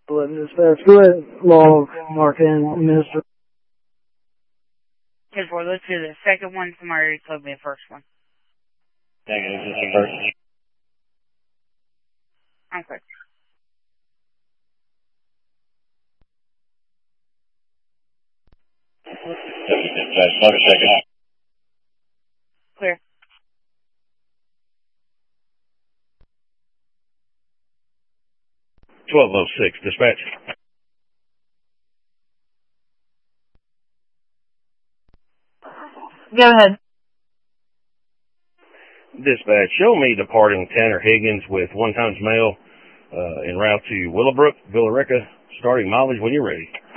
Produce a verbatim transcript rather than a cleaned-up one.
Dispatch. Go ahead, log, mark in, Mister ten four, let's do the second one. Somebody already told me the first one. Negative, this is the first. Okay. Dispatch, another second. Clear. twelve oh six, dispatch. Go ahead. Dispatch, show me departing Tanner Higgins with one times mail uh, en route to Willowbrook, Villa Rica, starting mileage when you're ready.